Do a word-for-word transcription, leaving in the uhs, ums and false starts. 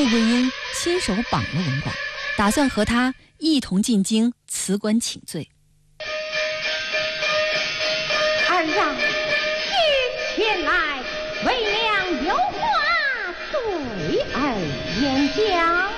穆桂英亲手绑了文广，打算和他一同进京辞官请罪。 儿啊，你前来为娘有话对儿言讲。